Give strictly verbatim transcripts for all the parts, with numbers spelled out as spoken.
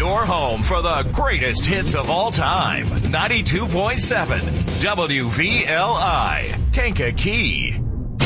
your home for the greatest hits of all time. ninety-two point seven W V L I, Kankakee.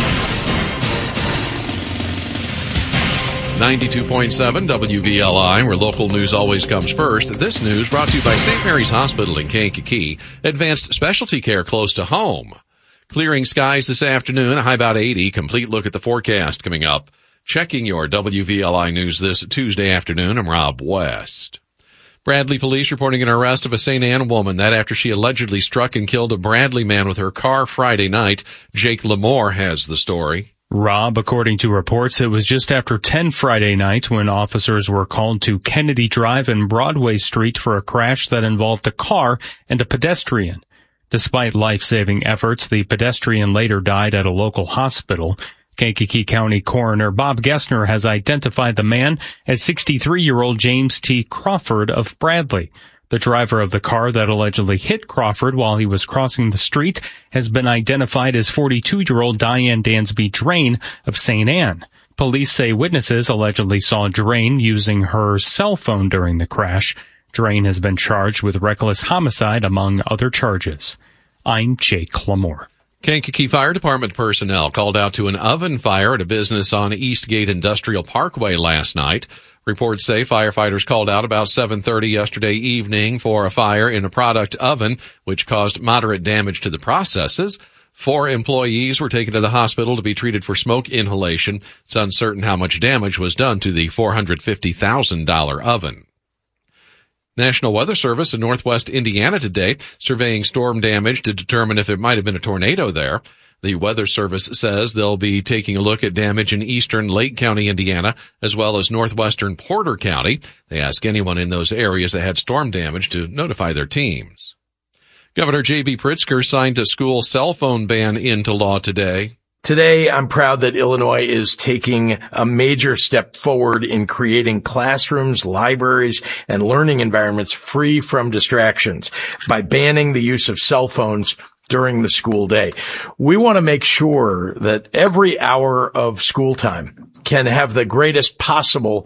ninety-two point seven W V L I, where local news always comes first. This news brought to you by Saint Mary's Hospital in Kankakee. Advanced specialty care close to home. Clearing skies this afternoon, a high about eighty. Complete look at the forecast coming up. Checking your W V L I news this Tuesday afternoon, I'm Rob West. Bradley police reporting an arrest of a Saint Anne woman, that after she allegedly struck and killed a Bradley man with her car Friday night. Jake Lamore has the story. Rob, according to reports, it was just after ten Friday night when officers were called to Kennedy Drive and Broadway Street for a crash that involved a car and a pedestrian. Despite life-saving efforts, the pedestrian later died at a local hospital. Kankakee County Coroner Bob Gessner has identified the man as sixty-three-year-old James T. Crawford of Bradley. The driver of the car that allegedly hit Crawford while he was crossing the street has been identified as forty-two-year-old Diane Dansby Drain of Saint Anne. Police say witnesses allegedly saw Drain using her cell phone during the crash. Drain has been charged with reckless homicide, among other charges. I'm Jake Lamore. Kankakee Fire Department personnel called out to an oven fire at a business on Eastgate Industrial Parkway last night. Reports say firefighters called out about seven thirty yesterday evening for a fire in a product oven, which caused moderate damage to the processes. Four employees were taken to the hospital to be treated for smoke inhalation. It's uncertain how much damage was done to the four hundred fifty thousand dollars oven. National Weather Service in northwest Indiana today surveying storm damage to determine if it might have been a tornado there. The Weather Service says they'll be taking a look at damage in eastern Lake County, Indiana, as well as northwestern Porter County. They ask anyone in those areas that had storm damage to notify their teams. Governor J B. Pritzker signed a school cell phone ban into law today. Today, I'm proud that Illinois is taking a major step forward in creating classrooms, libraries, and learning environments free from distractions by banning the use of cell phones during the school day. We want to make sure that every hour of school time can have the greatest possible